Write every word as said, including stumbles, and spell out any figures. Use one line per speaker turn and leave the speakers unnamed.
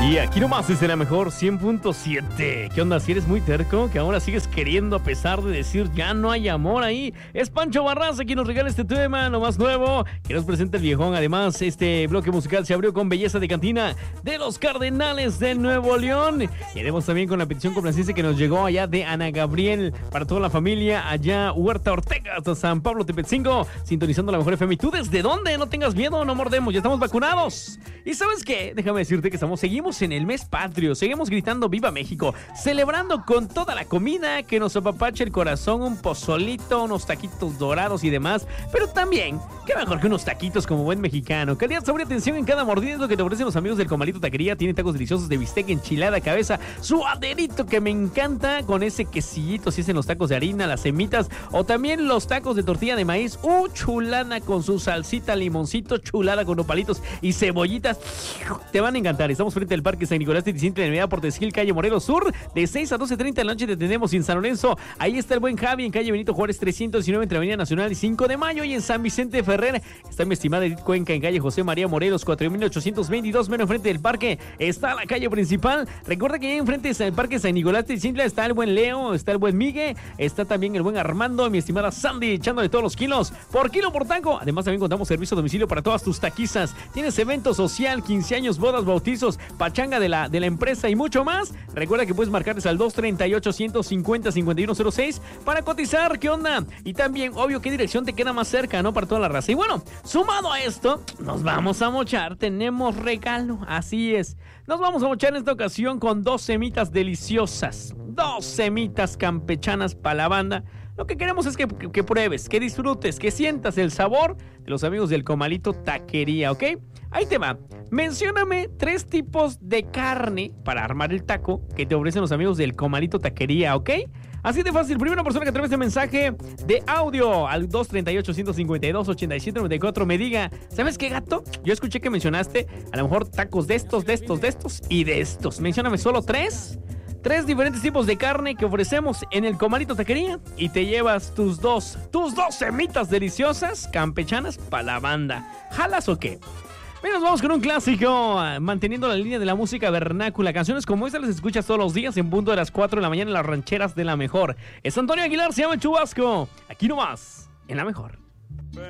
Y aquí nomás es la mejor cien punto siete. ¿Qué onda? Si eres muy terco, que ahora sigues queriendo a pesar de decir ya no hay amor ahí. Es Pancho Barraza quien nos regala este tema, lo más nuevo, que nos presenta el viejón. Además, este bloque musical se abrió con Belleza de Cantina de los Cardenales de Nuevo León. Y haremos también con la petición complaciente que nos llegó allá de Ana Gabriel para toda la familia allá Huerta Ortega hasta San Pablo Tepetzingo, sintonizando la mejor F M. ¿Y tú desde dónde? No tengas miedo, no mordemos, ya estamos vacunados. ¿Y sabes qué? Déjame decirte que estamos, seguimos en el mes patrio, seguimos gritando ¡Viva México! Celebrando con toda la comida que nos apapache el corazón, un pozolito, unos taquitos dorados y demás, pero también, qué mejor que unos taquitos como buen mexicano. Calidad, sobre atención en cada mordida es lo que te ofrecen los amigos del Comalito Taquería. Tienen tacos deliciosos de bistec, enchilada, cabeza, suaderito que me encanta, con ese quesillito, si es en los tacos de harina, las semitas, o también los tacos de tortilla de maíz, ¡uh, chulana con su salsita, limoncito, chulada con nopalitos y cebollitas! Te van a encantar. Estamos frente al Parque San Nicolás de Ticintle, en Avenida Portesil, calle Morelos Sur, de seis a doce treinta de la noche te tenemos en San Lorenzo. Ahí está el buen Javi, en calle Benito Juárez trescientos diecinueve, entre Avenida Nacional y cinco de mayo. Y en San Vicente Ferrer está mi estimada Edith Cuenca, en calle José María Morelos cuatro mil ochocientos veintidós, menos enfrente del parque está la calle principal. Recuerda que ahí enfrente del Parque San Nicolás de Ticintle está el buen Leo, está el buen Migue, está también el buen Armando, mi estimada Sandy, echándole todos los kilos, por kilo por taco. Además también contamos servicio a domicilio para todas tus taquizas. Tienes evento social, quince años, bodas, bautizos, pachanga de la, de la empresa y mucho más. Recuerda que puedes marcarles al dos treinta y ocho, ciento cincuenta, cincuenta y uno cero seis para cotizar. ¿Qué onda? Y también, obvio, qué dirección te queda más cerca, ¿no? Para toda la raza. Y bueno, sumado a esto, nos vamos a mochar. Tenemos regalo, así es. Nos vamos a mochar en esta ocasión con dos semitas deliciosas. Dos semitas campechanas para la banda. Lo que queremos es que, que, que pruebes, que disfrutes, que sientas el sabor de los amigos del Comalito Taquería, ¿ok? Ahí te va. Mencióname tres tipos de carne para armar el taco que te ofrecen los amigos del Comalito Taquería, ¿ok? Así de fácil. Primera persona que a través de mensaje de audio al dos treinta y ocho, ciento cincuenta y dos, ochenta y siete noventa y cuatro me diga, ¿sabes qué, gato? Yo escuché que mencionaste a lo mejor tacos de estos, de estos, de estos y de estos. Mencióname solo tres. Tres diferentes tipos de carne que ofrecemos en el Comalito Taquería y te llevas tus dos, tus dos semitas deliciosas campechanas para la banda. ¿Jalas o qué? Bien, nos vamos con un clásico, manteniendo la línea de la música vernácula. Canciones como esta las escuchas todos los días en punto de las cuatro de la mañana en las rancheras de la mejor. Es Antonio Aguilar, se llama Chubasco. Aquí nomás, en la mejor.